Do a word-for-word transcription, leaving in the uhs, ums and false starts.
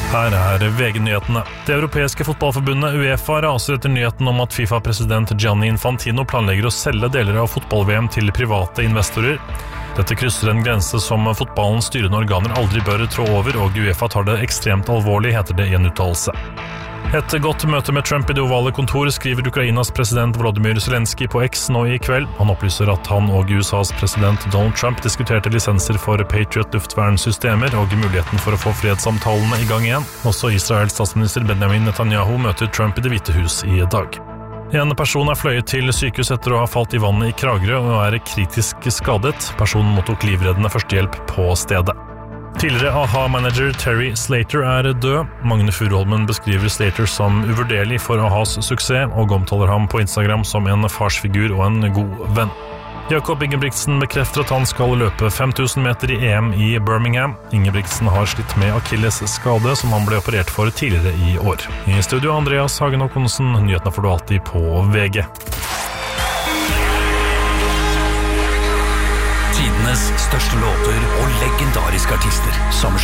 Her er V G-nyhetene. Det europeiske fotballforbundet UEFA raser etter nyheten om at FIFA-president Gianni Infantino planlegger å selge deler av fotball-V M til private investorer. Dette krysser en grense som fotballens styrende organer aldri bør trå over, og UEFA tar det ekstremt alvorlig, heter det i en uttalelse. Et godt møte med Trump i det ovale kontor, skriver Ukrainas president Volodymyr Zelensky på X nå i kveld. Han opplyser at han og U S A's president Donald Trump diskuterte lisenser for Patriot luftvernsystemer og muligheten for å få fredssamtalene i gang igjen. Også Israels statsminister Benjamin Netanyahu møter Trump i Det hvite hus i dag. En person er fløyet til sykehus etter å ha falt i vannet i Kragerø og er kritisk skadet. Personen mottok livreddende førstehjelp på stedet. Tidligere A H A-manager Terry Slater er død. Magne Furuholmen beskriver Slater som uvurderlig for A H A's suksess, og omtaler ham på Instagram som en farsfigur og en god venn. Jakob Ingebrigtsen bekrefter at han skal løpe fem tusen meter i E M i Birmingham. Ingebrigtsen har slitt med Achilles skade, som han ble operert for tidligere i år. I studio Andreas Hagen Håkonsen, nyhetene får du alltid på V G. Tidenes største låter og legendariske artister.